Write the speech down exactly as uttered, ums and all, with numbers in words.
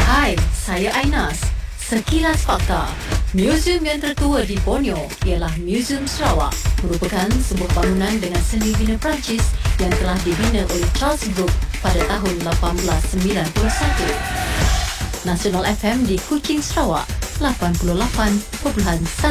Hai, saya Ainas. Sekilas fakta. Muzium yang tertua di Borneo ialah Muzium Sarawak, merupakan sebuah bangunan dengan seni bina Perancis yang telah dibina oleh Charles Brooke pada tahun lapan belas sembilan puluh satu. Nasional F M di Kuching, Sarawak, lapan puluh lapan perpuluhan satu.